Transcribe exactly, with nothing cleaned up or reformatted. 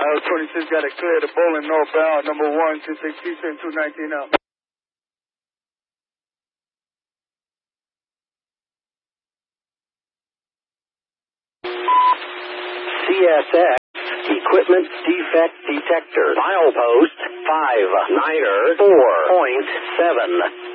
Iowa twenty-six got it clear to Bowling northbound, number one, two six two seven two nineteen out. C S X Equipment Defect Detector. Milepost five niner four point seven.